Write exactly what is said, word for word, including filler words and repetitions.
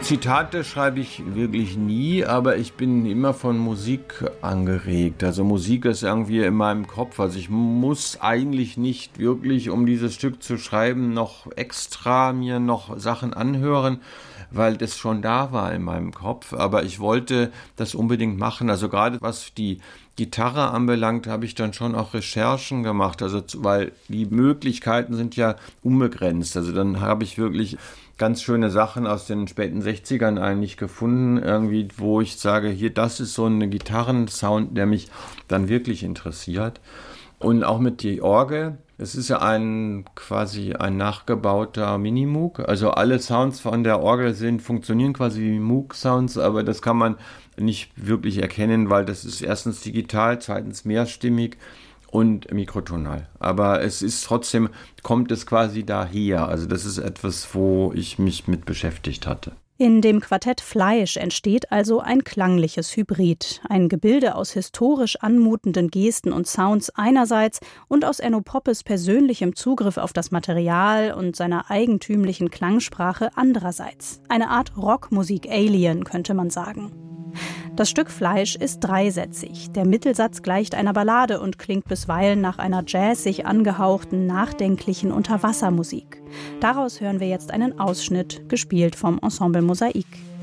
Zitate schreibe ich wirklich nie, aber ich bin immer von Musik angeregt. Also Musik ist irgendwie in meinem Kopf. Also ich muss eigentlich nicht wirklich, um dieses Stück zu schreiben, noch extra mir noch Sachen anhören, weil das schon da war in meinem Kopf. Aber ich wollte das unbedingt machen. Also gerade was die Gitarre anbelangt, habe ich dann schon auch Recherchen gemacht. Also weil die Möglichkeiten sind ja unbegrenzt. Also dann habe ich wirklich ganz schöne Sachen aus den späten sechzigern eigentlich gefunden, irgendwie, wo ich sage, hier, das ist so ein Gitarrensound, der mich dann wirklich interessiert. Und auch mit die Orgel. Es ist ja ein quasi ein nachgebauter Mini-Moog. Also alle Sounds von der Orgel sind, funktionieren quasi wie Moog-Sounds, aber das kann man nicht wirklich erkennen, weil das ist erstens digital, zweitens mehrstimmig und mikrotonal. Aber es ist trotzdem, kommt es quasi daher. Also das ist etwas, wo ich mich mit beschäftigt hatte. In dem Quartett Fleisch entsteht also ein klangliches Hybrid. Ein Gebilde aus historisch anmutenden Gesten und Sounds einerseits und aus Enno Poppes persönlichem Zugriff auf das Material und seiner eigentümlichen Klangsprache andererseits. Eine Art Rockmusik-Alien, könnte man sagen. Das Stück Fleisch ist dreisätzig. Der Mittelsatz gleicht einer Ballade und klingt bisweilen nach einer jazzig angehauchten, nachdenklichen Unterwassermusik. Daraus hören wir jetzt einen Ausschnitt, gespielt vom Ensemble Mosaik.